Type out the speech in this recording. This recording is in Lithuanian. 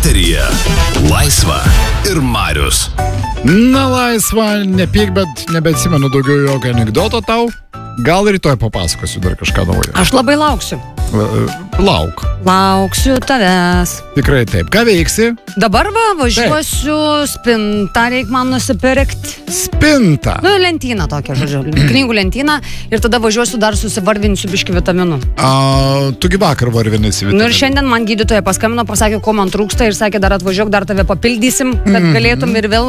Eteryje Laisva ir Marius. Na, Laisva, nepyk, bet nebeatsimenu daugiau jokio anekdoto tau. Gal rytoj papasakosiu dar kažką naujo. Aš labai lauksiu. Lauk. Lauksiu tavęs. Tikrai taip. Ką veiksi? Dabar važiuosiu spintą, reik man nusipirkti. Spintą. Lentyną tokią, žodžiu. Knygų lentyną. Ir tada važiuosiu dar susivarvinsiu biškį vitaminų. Tugi vakar varvinasi vitaminų. Ir šiandien man gydytoja paskambino, pasakė, ko man trūksta ir sakė, dar atvažiuok, dar tave papildysim, kad galėtum ir vėl